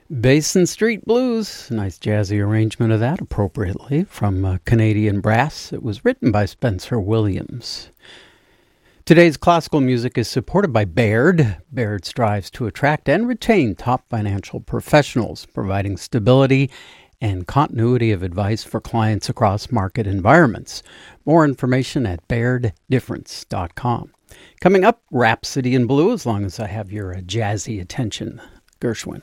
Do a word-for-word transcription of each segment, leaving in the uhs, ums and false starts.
Basin Street Blues, nice jazzy arrangement of that appropriately from uh, Canadian Brass. It was written by Spencer Williams. Today's classical music is supported by Baird. Baird strives to attract and retain top financial professionals, providing stability and continuity of advice for clients across market environments. More information at baird difference dot com. Coming up, Rhapsody in Blue, as long as I have your uh, jazzy attention. Gershwin.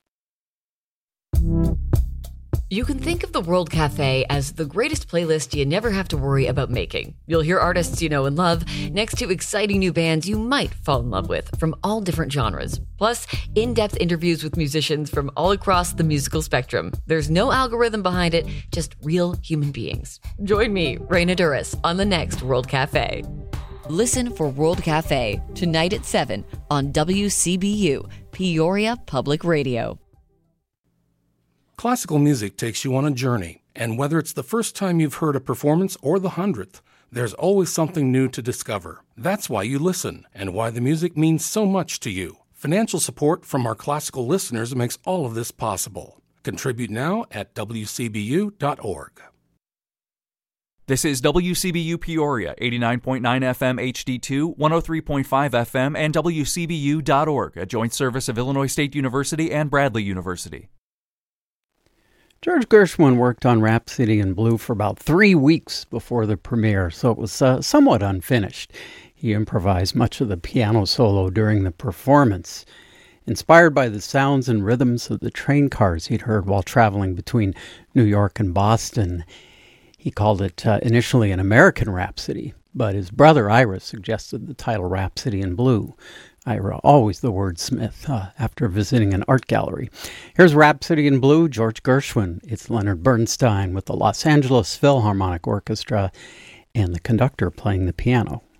You can think of the World Cafe as the greatest playlist you never have to worry about making. You'll hear artists you know and love next to exciting new bands you might fall in love with from all different genres. Plus, in-depth interviews with musicians from all across the musical spectrum. There's no algorithm behind it, just real human beings. Join me, Raina Duras, on the next World Cafe. Listen for World Cafe tonight at seven on W C B U, Peoria Public Radio. Classical music takes you on a journey, and whether it's the first time you've heard a performance or the hundredth, there's always something new to discover. That's why you listen, and why the music means so much to you. Financial support from our classical listeners makes all of this possible. Contribute now at w c b u dot org. This is W C B U Peoria, eighty-nine point nine F M H D two, one oh three point five F M, and w c b u dot org, a joint service of Illinois State University and Bradley University. George Gershwin worked on Rhapsody in Blue for about three weeks before the premiere, so it was uh, somewhat unfinished. He improvised much of the piano solo during the performance. Inspired by the sounds and rhythms of the train cars he'd heard while traveling between New York and Boston, he called it uh, initially an American Rhapsody, but his brother Ira suggested the title Rhapsody in Blue. Ira, always the wordsmith, uh, after visiting an art gallery. Here's Rhapsody in Blue, George Gershwin. It's Leonard Bernstein with the Los Angeles Philharmonic Orchestra and the conductor playing the piano.